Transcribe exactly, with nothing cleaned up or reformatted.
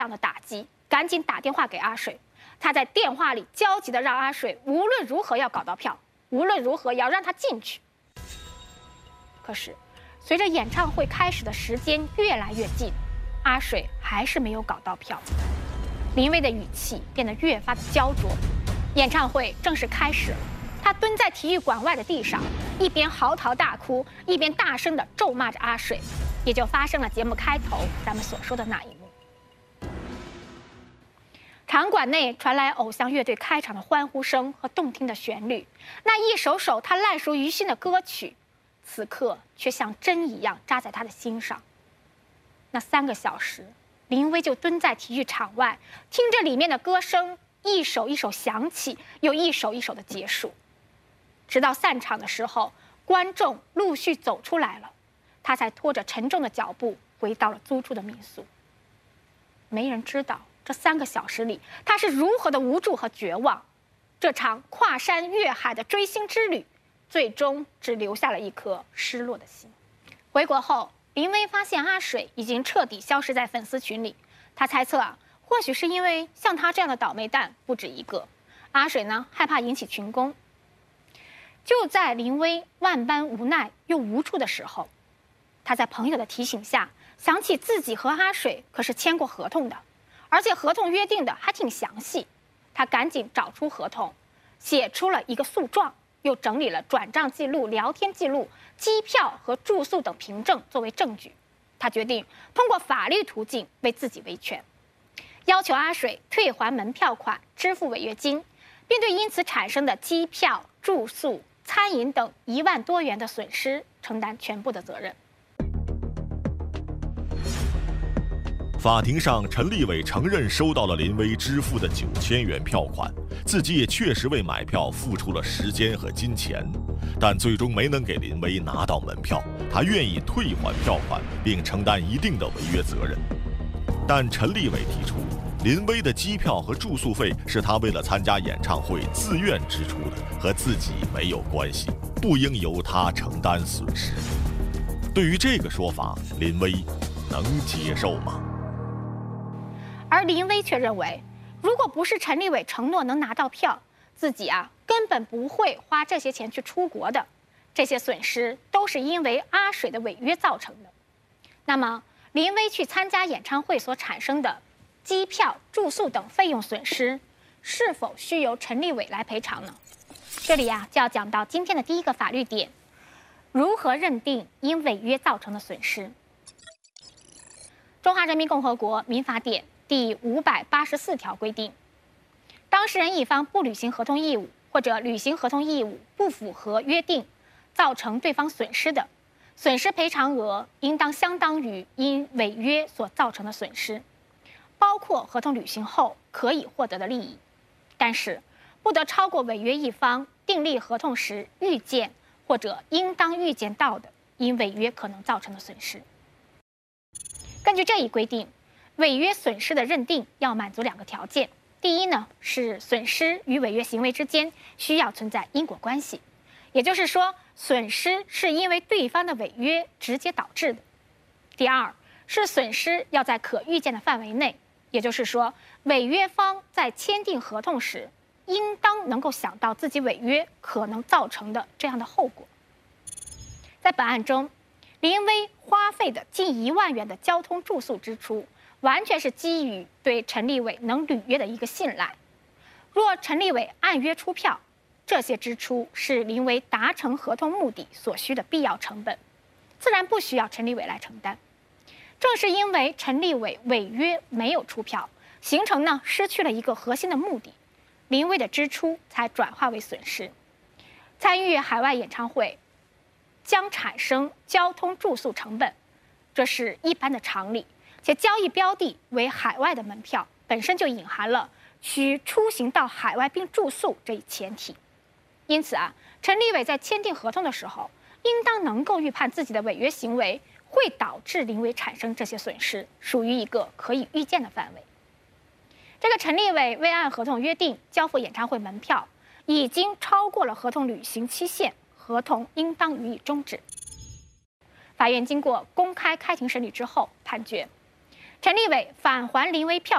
样的打击，赶紧打电话给阿水。他在电话里焦急地让阿水无论如何要搞到票，无论如何也要让他进去。可是，随着演唱会开始的时间越来越近，阿水还是没有搞到票。林威的语气变得越发的焦灼。演唱会正式开始了，他蹲在体育馆外的地上，一边嚎啕大哭，一边大声地咒骂着阿水，也就发生了节目开头咱们所说的那一幕。场馆内传来偶像乐队开场的欢呼声和动听的旋律，那一首首他烂熟于心的歌曲，此刻却像针一样扎在他的心上。那三个小时，林威就蹲在体育场外，听着里面的歌声一首一首响起，又一首一首的结束。直到散场的时候，观众陆续走出来了，他才拖着沉重的脚步回到了租住的民宿。没人知道这三个小时里他是如何的无助和绝望。这场跨山越海的追星之旅，最终只留下了一颗失落的心。回国后，林威发现阿水已经彻底消失在粉丝群里。他猜测啊，或许是因为像他这样的倒霉蛋不止一个，阿水呢害怕引起群攻。就在林威万般无奈又无助的时候，他在朋友的提醒下想起自己和阿水可是签过合同的，而且合同约定的还挺详细。他赶紧找出合同，写出了一个诉状，又整理了转账记录、聊天记录、机票和住宿等凭证作为证据。他决定通过法律途径为自己维权，要求阿水退还门票款、支付违约金，并对因此产生的机票、住宿、餐饮等一万多元的损失承担全部的责任。 法庭上，陈立伟承认收到了林威支付的九千元票款，自己也确实为买票付出了时间和金钱，但最终没能给林威拿到门票。他愿意退还票款，并承担一定的违约责任。但陈立伟提出，林威的机票和住宿费是他为了参加演唱会自愿支出的，和自己没有关系，不应由他承担损失。对于这个说法，林威能接受吗？ 而林威却认为，如果不是陈立伟承诺能拿到票，自己啊根本不会花这些钱去出国的。这些损失都是因为阿水的违约造成的。那么，林威去参加演唱会所产生的机票、住宿等费用损失，是否需由陈立伟来赔偿呢？这里呀、啊、就要讲到今天的第一个法律点：如何认定因违约造成的损失。中华人民共和国民法典第五百八十四条规定，当事人一方不履行合同义务，或者履行合同义务不符合约定，造成对方损失的，损失赔偿额应当相当于因违约所造成的损失，包括合同履行后可以获得的利益，但是不得超过违约一方订立合同时预见或者应当预见到的因违约可能造成的损失。根据这一规定，违约损失的认定要满足两个条件。第一呢，是损失与违约行为之间需要存在因果关系，也就是说，损失是因为对方的违约直接导致的。第二，是损失要在可预见的范围内，也就是说，违约方在签订合同时，应当能够想到自己违约可能造成的这样的后果。在本案中，林威花费的近一万元的交通住宿支出，完全是基于对陈立伟能履约的一个信赖。若陈立伟按约出票，这些支出是林威达成合同目的所需的必要成本，自然不需要陈立伟来承担。正是因为陈立伟违约没有出票，形成呢失去了一个核心的目的，林威的支出才转化为损失。参与海外演唱会将产生交通住宿成本，这是一般的常理，且交易标的为海外的门票，本身就隐含了需出行到海外并住宿这一前提。因此啊，陈立伟在签订合同的时候，应当能够预判自己的违约行为会导致林威产生这些损失，属于一个可以预见的范围。这个陈立伟未按合同约定交付演唱会门票，已经超过了合同履行期限，合同应当予以终止。法院经过公开开庭审理之后，判决陈立伟返还林威票